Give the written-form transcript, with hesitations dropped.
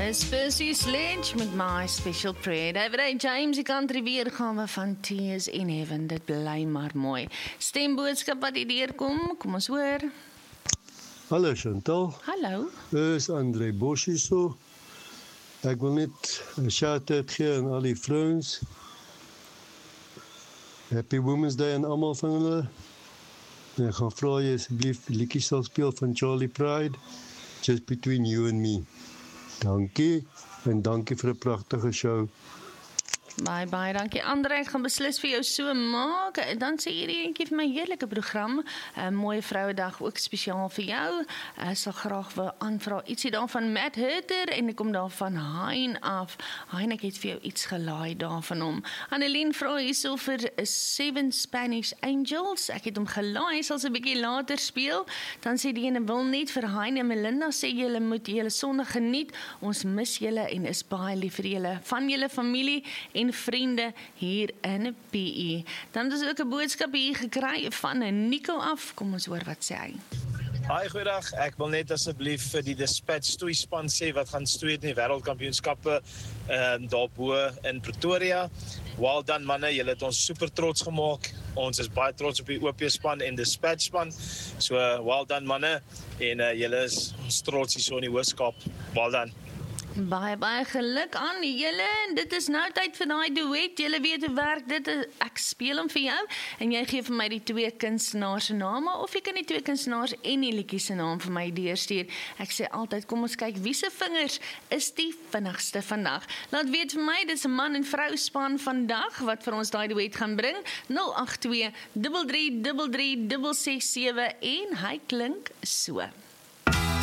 Is Percy Sledge met My Special Prayer. David A. James, die country weergawe van Tears in Heaven. Dit bly maar mooi. Stemboodskap wat hier deurkom, kom ons hoor. Hallo Chantal. Hallo. Is André Bosch hier so. Ek wil net 'n shout-out gee aan al die vrouens. Happy Women's Day aan almal van hulle. En ek gaan vra jy asseblief die liedjie sal speel van Charlie Pride, Just Between You and Me. Dankie, en dankie vir 'n pragtige show. Baie, dankie André, ek gaan beslis vir jou so maak. Dan sê hierdie eentjie vir my heerlike program. Mooie Vrouedag ook spesiaal vir jou. Sal graag wil aanvra ietsie daarvan Matt Hutter en ek kom daarvan Hein af. Hein, ek het vir jou iets gelaai daarvan hom. Annelien vra hierso vir 7 Spanish Angels. Ek het hom gelaai, sal se 'n bietjie later speel. Dan sê die ene wil net vir Hein en Melinda sê julle moet julle Sondag geniet. Ons mis julle en is baie lief vir julle, van julle familie en vriende hier in PE. Dan het ons ook 'n boodskap hier gekry van Nico af. Kom ons hoor wat sê hy. Hi, goeiedag. Ek wil net asseblief vir die Dispatch stoeispan sê wat gaan stoei in die wêreldkampioenskappe daarbo in Pretoria. Well done manne, julle het ons super trots gemaak. Ons is baie trots op die OP span en Dispatch span. So well done manne en julle is ons trots hier so in die Hoërskool. Well done. Baie geluk aan julle. Dit is nou tyd vir daai duet. Julle weet hoe werk dit. Ek speel hom vir jou en jy gee vir my die 2 kunstenaars se name of jy kan die 2 kunstenaars en die liedjie se naam vir my deurstuur. Ek sê altyd kom ons kyk wie se vingers is die vinnigste vandag. Laat weet vir my, dis 'n man en vrou span vandag wat vir ons daai duet gaan bring. 082 33 667 en hy klink so.